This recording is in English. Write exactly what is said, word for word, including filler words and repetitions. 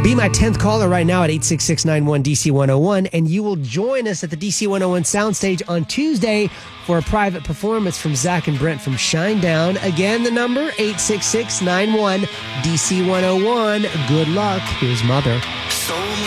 Be my tenth caller right now at eight six six, nine one, D C one oh one, and you will join us at the D C one oh one soundstage on Tuesday for a private performance from Zach and Brent from Shinedown. Again, the number, eight six six, nine one, D C one oh one. Good luck. Here's Mother.